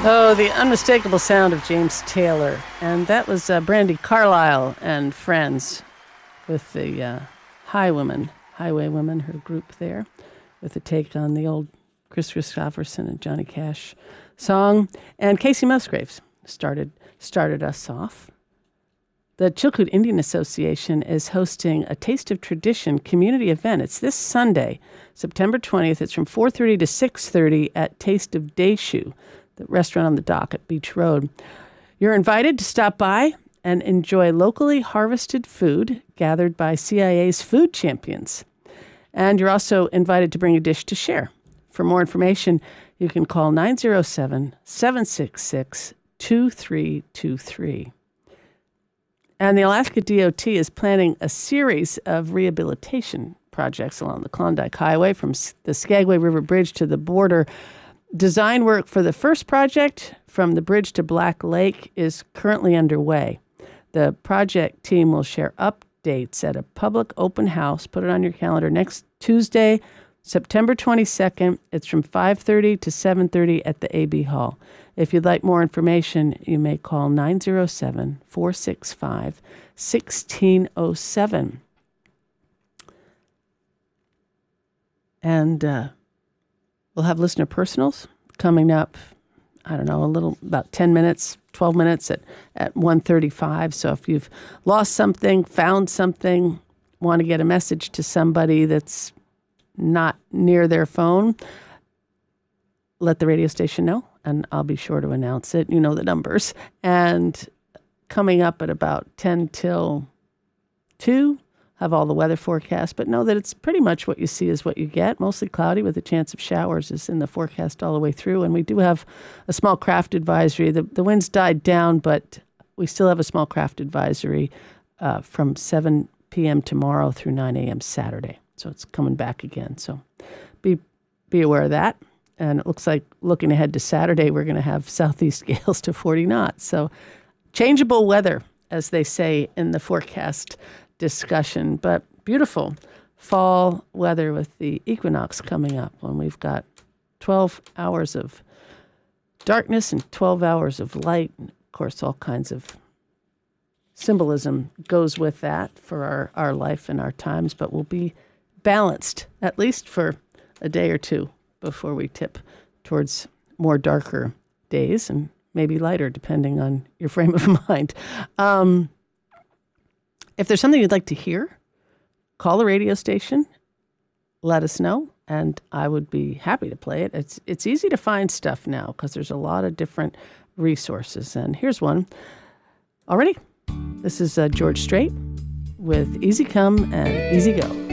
Oh, the unmistakable sound of James Taylor. And that was Brandi Carlile and Friends with the Highway Women, her group there, with a take on the old Chris Christopherson and Johnny Cash song. And Casey Musgraves started us off. The Chilkoot Indian Association is hosting a Taste of Tradition community event. It's this Sunday, September 20th. It's from 4:30 to 6:30 at Taste of Deschutes, the restaurant on the dock at Beach Road. You're invited to stop by and enjoy locally harvested food gathered by CIA's food champions. And you're also invited to bring a dish to share. For more information, you can call 907-766-2323. And the Alaska DOT is planning a series of rehabilitation projects along the Klondike Highway from the Skagway River Bridge to the border. Design work for the first project from the bridge to Black Lake is currently underway. The project team will share updates at a public open house. Put it on your calendar next Tuesday, September 22nd. It's from 5:30 to 7:30 at the AB Hall. If you'd like more information, you may call 907-465-1607. And we'll have listener personals coming up, I don't know, about 10 minutes, 12 minutes at 1:35. So if you've lost something, found something, want to get a message to somebody that's not near their phone, let the radio station know, and I'll be sure to announce it. You know the numbers. And coming up at about 10 till 2, have all the weather forecast, but know that it's pretty much what you see is what you get. Mostly cloudy with a chance of showers is in the forecast all the way through. And we do have a small craft advisory. The winds died down, but we still have a small craft advisory from 7 p.m. tomorrow through 9 a.m. Saturday. So it's coming back again. So be aware of that. And it looks like looking ahead to Saturday, we're going to have southeast gales to 40 knots. So changeable weather, as they say in the forecast discussion, but beautiful fall weather with the equinox coming up when we've got 12 hours of darkness and 12 hours of light. And of course, all kinds of symbolism goes with that for our life and our times, but we'll be balanced, at least for a day or two before we tip towards more darker days and maybe lighter, depending on your frame of mind. If there's something you'd like to hear, call the radio station, let us know, and I would be happy to play it. It's easy to find stuff now because there's a lot of different resources. And here's one already. This is George Strait with Easy Come and Easy Go.